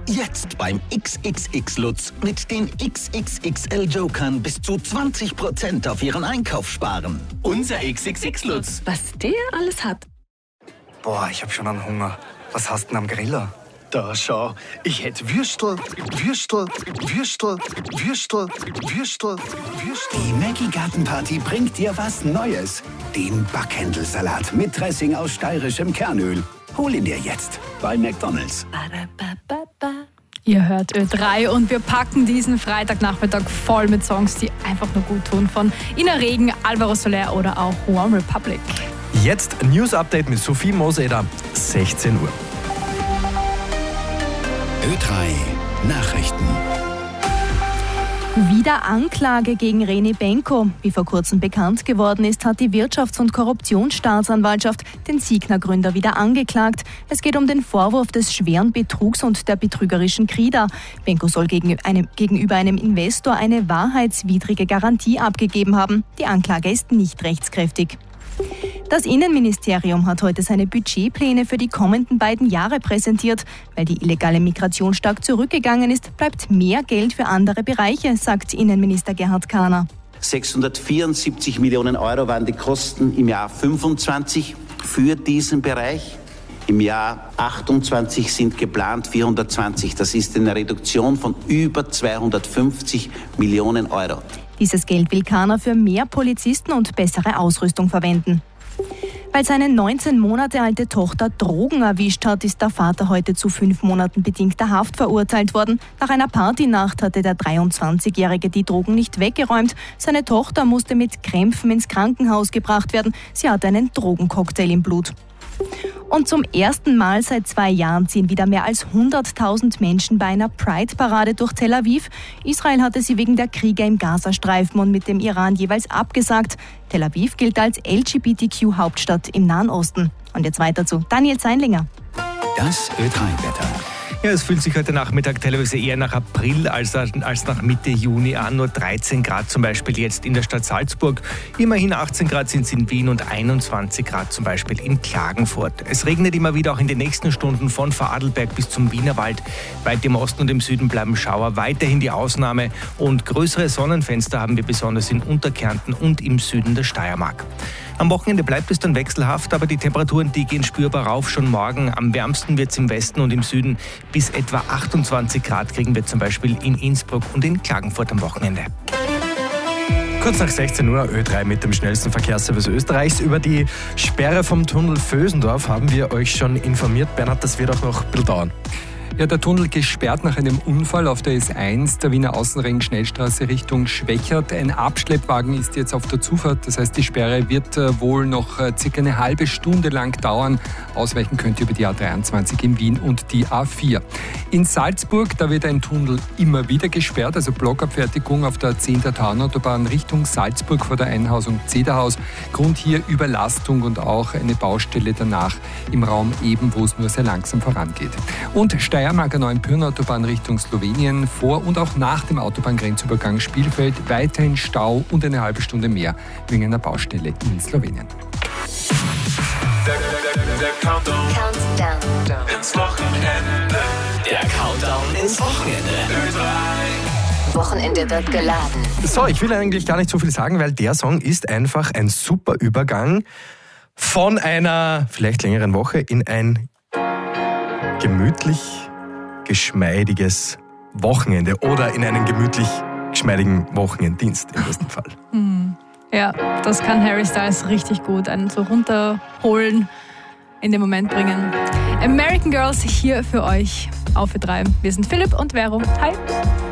Jetzt beim XXX Lutz mit den XXXL Jokern bis zu 20% auf Ihren Einkauf sparen. Unser XXX Lutz. Was der alles hat. Boah, ich hab schon einen Hunger. Was hast du denn am Griller? Da schau, ich hätte Würstel. Die Maggi Gartenparty bringt dir was Neues. Den Backhändelsalat mit Dressing aus steirischem Kernöl. Hol ihn dir jetzt bei McDonald's. Ihr hört Ö3 und wir packen diesen Freitagnachmittag voll mit Songs, die einfach nur gut tun. Von Ina Regen, Alvaro Soler oder auch One Republic. Jetzt News Update mit Sophie Moseder, 16 Uhr. Ö3 Nachrichten. Wieder Anklage gegen René Benko. Wie vor kurzem bekannt geworden ist, hat die Wirtschafts- und Korruptionsstaatsanwaltschaft den Signa-Gründer wieder angeklagt. Es geht um den Vorwurf des schweren Betrugs und der betrügerischen Krida. Benko soll gegenüber einem Investor eine wahrheitswidrige Garantie abgegeben haben. Die Anklage ist nicht rechtskräftig. Das Innenministerium hat heute seine Budgetpläne für die kommenden beiden Jahre präsentiert. Weil die illegale Migration stark zurückgegangen ist, bleibt mehr Geld für andere Bereiche, sagt Innenminister Gerhard Kahner. 674 Millionen Euro waren die Kosten im Jahr 25 für diesen Bereich. Im Jahr 28 sind geplant 420. Das ist eine Reduktion von über 250 Millionen Euro. Dieses Geld will Kahner für mehr Polizisten und bessere Ausrüstung verwenden. Weil seine 19 Monate alte Tochter Drogen erwischt hat, ist der Vater heute zu 5 Monaten bedingter Haft verurteilt worden. Nach einer Partynacht hatte der 23-Jährige die Drogen nicht weggeräumt. Seine Tochter musste mit Krämpfen ins Krankenhaus gebracht werden. Sie hatte einen Drogencocktail im Blut. Und zum ersten Mal seit 2 Jahren ziehen wieder mehr als 100.000 Menschen bei einer Pride-Parade durch Tel Aviv. Israel hatte sie wegen der Kriege im Gazastreifen und mit dem Iran jeweils abgesagt. Tel Aviv gilt als LGBTQ-Hauptstadt im Nahen Osten. Und jetzt weiter zu Daniel Zeinlinger. Das Ö3-Wetter. Ja, es fühlt sich heute Nachmittag teilweise eher nach April als nach Mitte Juni an. Nur 13 Grad zum Beispiel jetzt in der Stadt Salzburg. Immerhin 18 Grad sind es in Wien und 21 Grad zum Beispiel in Klagenfurt. Es regnet immer wieder auch in den nächsten Stunden von Vorarlberg bis zum Wienerwald. Weit im Osten und im Süden bleiben Schauer weiterhin die Ausnahme. Und größere Sonnenfenster haben wir besonders in Unterkärnten und im Süden der Steiermark. Am Wochenende bleibt es dann wechselhaft, aber die Temperaturen, die gehen spürbar rauf. Schon morgen am wärmsten wird es im Westen und im Süden. Bis etwa 28 Grad kriegen wir zum Beispiel in Innsbruck und in Klagenfurt am Wochenende. Kurz nach 16 Uhr, Ö3 mit dem schnellsten Verkehrsservice Österreichs. Über die Sperre vom Tunnel Vösendorf haben wir euch schon informiert. Bernhard, das wird auch noch ein bisschen dauern. Ja, der Tunnel gesperrt nach einem Unfall auf der S1, der Wiener Außenring Schnellstraße Richtung Schwächert. Ein Abschleppwagen ist jetzt auf der Zufahrt, das heißt, die Sperre wird wohl noch circa eine halbe Stunde lang dauern. Ausweichen könnt ihr über die A23 in Wien und die A4. In Salzburg, da wird ein Tunnel immer wieder gesperrt, also Blockabfertigung auf der 10. Taunautobahn Richtung Salzburg vor der Einhausung Zederhaus. Grund hier Überlastung und auch eine Baustelle danach im Raum eben, wo es nur sehr langsam vorangeht. Und Steiermarker Neuenpürn-Autobahn Richtung Slowenien, vor und auch nach dem Autobahngrenzübergang Spielfeld weiterhin Stau und eine halbe Stunde mehr wegen einer Baustelle in Slowenien. Der Countdown ins Wochenende. Der Countdown ins Wochenende. Wochenende wird geladen. So, ich will eigentlich gar nicht so viel sagen, weil der Song ist einfach ein super Übergang von einer vielleicht längeren Woche in ein gemütlich geschmeidiges Wochenende oder in einen gemütlich geschmeidigen Wochenenddienst im besten Fall. Ja, das kann Harry Styles richtig gut. Einen so runterholen, in den Moment bringen. American Girls hier für euch auf Ö3. Wir sind Philipp und Vero. Hi.